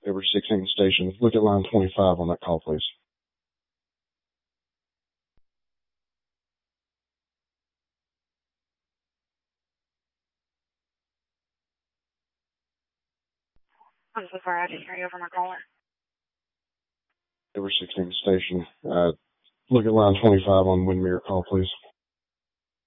Over 16 station. Look at line 25 on that call, please. I'm so sorry, I didn't hear you over my caller. Over 16 station. Look at line 25 on Windmere call, please.